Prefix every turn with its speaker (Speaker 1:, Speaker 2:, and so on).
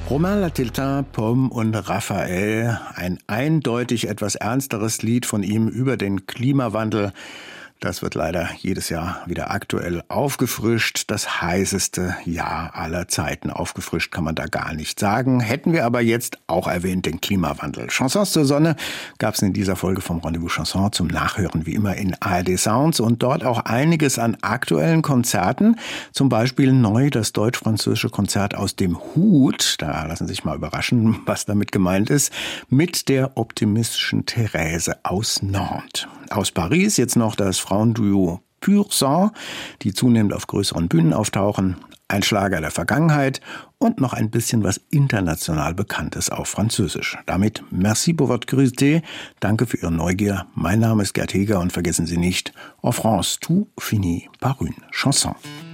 Speaker 1: Romain Latiltin, Pomme und Raphael, ein eindeutig etwas ernsteres Lied von ihm über den Klimawandel. Das wird leider jedes Jahr wieder aktuell aufgefrischt. Das heißeste Jahr aller Zeiten. Aufgefrischt kann man da gar nicht sagen. Hätten wir aber jetzt auch erwähnt, den Klimawandel. Chansons zur Sonne gab es in dieser Folge vom Rendezvous Chanson zum Nachhören wie immer in ARD Sounds und dort auch einiges an aktuellen Konzerten. Zum Beispiel neu das deutsch-französische Konzert aus dem Hut. Da lassen Sie sich mal überraschen, was damit gemeint ist. Mit der optimistischen Therese aus Nantes. Aus Paris jetzt noch das Frauenduo Pur Sang, die zunehmend auf größeren Bühnen auftauchen. Ein Schlager der Vergangenheit und noch ein bisschen was international Bekanntes auf Französisch. Damit merci pour votre curiosité. Danke für Ihre Neugier. Mein Name ist Gerd Heger und vergessen Sie nicht, en France tout finit par une chanson.